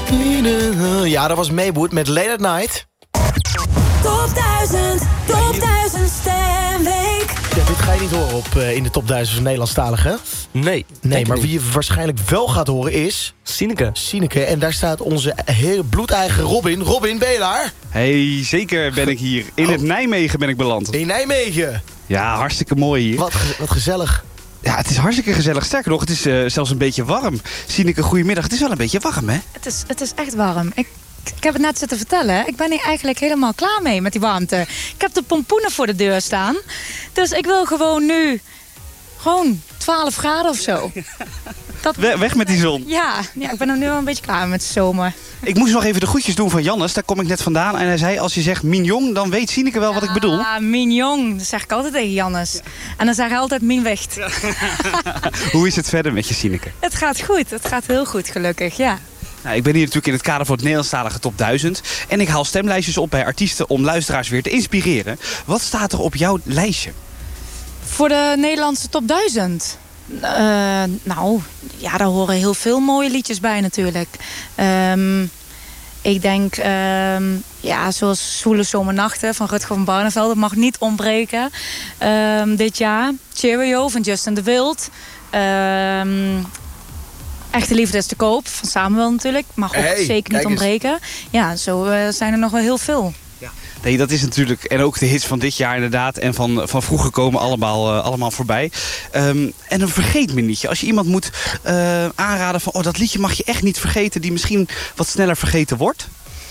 Ja, dat was Maywood met Late at Night. Top 1000 stemweek. Ja, dit ga je niet horen in de top 1000 van Nederlandstaligen. Nee, Maar wie je waarschijnlijk wel gaat horen is... Sineke. En daar staat onze heel bloedeigen Robin. Robin, ben je daar? Hey, zeker ben ik hier. In het Nijmegen ben ik beland. In Nijmegen. Ja, hartstikke mooi hier. Wat gezellig. Ja, het is hartstikke gezellig. Sterker nog, het is zelfs een beetje warm. Sineke, goedemiddag. Het is wel een beetje warm, hè? Het is echt warm. Ik heb het net zitten vertellen. Ik ben hier eigenlijk helemaal klaar mee met die warmte. Ik heb de pompoenen voor de deur staan. Dus ik wil gewoon nu... Gewoon 12 graden of zo. Weg met die zon. Ja, ik ben er nu wel een beetje klaar met de zomer. Ik moest nog even de groetjes doen van Jannes. Daar kom ik net vandaan. En hij zei, als je zegt mignon, dan weet Sineke wel wat ik bedoel. Ah, mignon. Dat zeg ik altijd tegen Jannes. En dan zeg hij altijd minwicht. Hoe is het verder met je, Sineke? Het gaat goed. Het gaat heel goed, gelukkig, ja. Nou, ik ben hier natuurlijk in het kader van het Nederlandstalige Top 1000. En ik haal stemlijstjes op bij artiesten om luisteraars weer te inspireren. Wat staat er op jouw lijstje? Voor de Nederlandse Top 1000? Nou, ja, daar horen heel veel mooie liedjes bij natuurlijk. Ik denk, zoals Zwoele Zomernachten van Rutger van Barneveld. Dat mag niet ontbreken dit jaar. Cheerio van Justin de Wild. Echte Liefde is te koop van Samuel natuurlijk. Mag ook zeker niet ontbreken. Ja, zo zijn er nog wel heel veel. Ja. Nee, dat is natuurlijk... En ook de hits van dit jaar inderdaad. En van vroeger komen allemaal voorbij. En een vergeet me nietje. Als je iemand moet aanraden van... dat liedje mag je echt niet vergeten. Die misschien wat sneller vergeten wordt.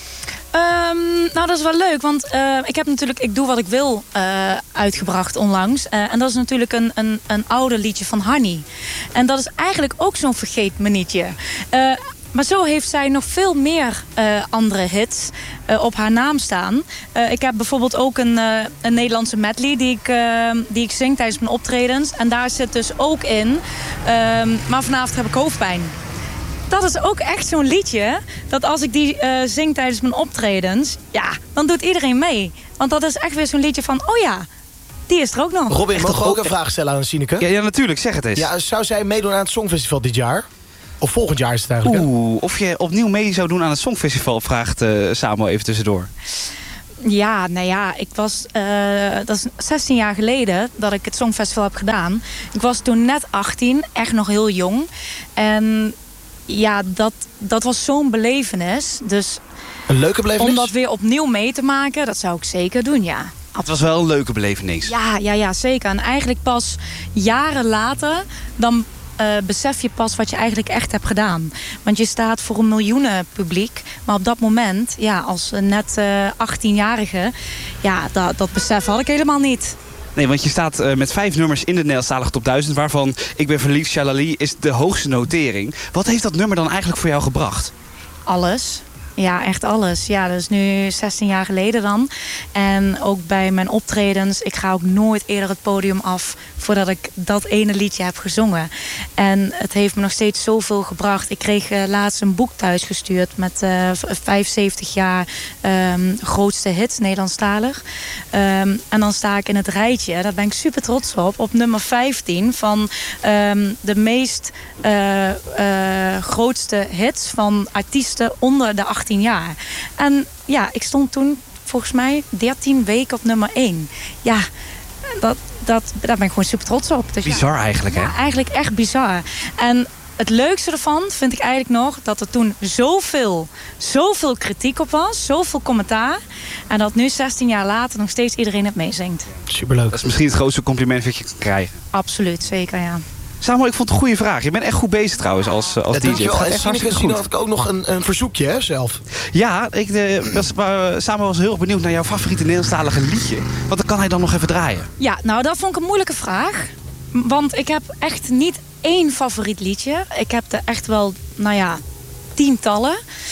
Nou, dat is wel leuk. Want ik heb natuurlijk Ik Doe Wat Ik Wil uitgebracht onlangs. En dat is natuurlijk een oude liedje van Hanny. En dat is eigenlijk ook zo'n vergeet me nietje. Maar zo heeft zij nog veel meer andere hits op haar naam staan. Ik heb bijvoorbeeld ook een Nederlandse medley die ik zing tijdens mijn optredens. En daar zit dus ook in. Maar vanavond heb ik hoofdpijn. Dat is ook echt zo'n liedje dat als ik die zing tijdens mijn optredens... ja, dan doet iedereen mee. Want dat is echt weer zo'n liedje van, oh ja, die is er ook nog. Robin, mag ik ook een vraag stellen aan Sineke? Ja, natuurlijk, zeg het eens. Ja, zou zij meedoen aan het Songfestival dit jaar? Of volgend jaar is het eigenlijk? Of je opnieuw mee zou doen aan het Songfestival, vraagt Samuel even tussendoor. Ja, nou ja, ik was... dat is 16 jaar geleden dat ik het Songfestival heb gedaan. Ik was toen net 18, echt nog heel jong. En ja, dat was zo'n belevenis. Dus een leuke belevenis? Om dat weer opnieuw mee te maken, dat zou ik zeker doen, ja. Het was wel een leuke belevenis. Ja, zeker. En eigenlijk pas jaren later... dan besef je pas wat je eigenlijk echt hebt gedaan. Want je staat voor een miljoenen publiek. Maar op dat moment, ja, als net 18-jarige... ja, dat besef had ik helemaal niet. Nee, want je staat met 5 nummers in de Nederlandstalige Top 1000... waarvan Ik Ben Verliefd, Shalali is de hoogste notering. Wat heeft dat nummer dan eigenlijk voor jou gebracht? Alles. Ja, echt alles. Ja, dat is nu 16 jaar geleden dan. En ook bij mijn optredens, ik ga ook nooit eerder het podium af voordat ik dat ene liedje heb gezongen. En het heeft me nog steeds zoveel gebracht. Ik kreeg laatst een boek thuisgestuurd met 75 jaar grootste hits, Nederlandstalig. En dan sta ik in het rijtje, daar ben ik super trots op nummer 15 van de meest grootste hits van artiesten onder de 18 jaar. En ja, ik stond toen volgens mij 13 weken op nummer 1. Ja, daar ben ik gewoon super trots op. Dus bizar eigenlijk, hè? Ja, eigenlijk echt bizar. En het leukste ervan vind ik eigenlijk nog dat er toen zoveel kritiek op was. Zoveel commentaar. En dat nu 16 jaar later nog steeds iedereen het meezingt. Superleuk. Dat is misschien het grootste compliment dat je kan krijgen. Absoluut, zeker, ja. Samuel, ik vond het een goede vraag. Je bent echt goed bezig trouwens als DJ. Sineke, had ik ook nog een verzoekje, hè, zelf. Ja, Samuel was heel erg benieuwd naar jouw favoriete Nederlandstalige liedje. Want dan kan hij dan nog even draaien. Ja, nou dat vond ik een moeilijke vraag. Want ik heb echt niet één favoriet liedje. Ik heb er echt wel, tientallen.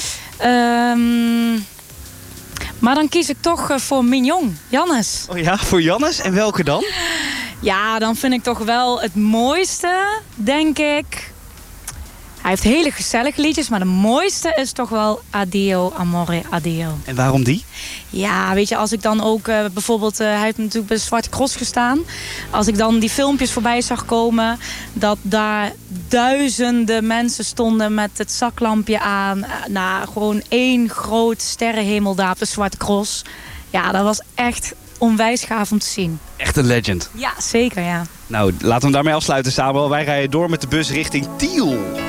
Maar dan kies ik toch voor Mignon, Jannes. Oh ja, voor Jannes? En welke dan? Ja, dan vind ik toch wel het mooiste, denk ik. Hij heeft hele gezellige liedjes, maar de mooiste is toch wel Addio, Amore, Addio. En waarom die? Ja, weet je, als ik dan ook bijvoorbeeld... hij heeft natuurlijk bij de Zwarte Cross gestaan. Als ik dan die filmpjes voorbij zag komen... dat daar duizenden mensen stonden met het zaklampje aan. Gewoon één groot sterrenhemel daar op de Zwarte Cross. Ja, dat was echt onwijs gaaf om te zien. Echt een legend. Ja, zeker, ja. Nou, laten we hem daarmee afsluiten, Samuel. Wij rijden door met de bus richting Tiel.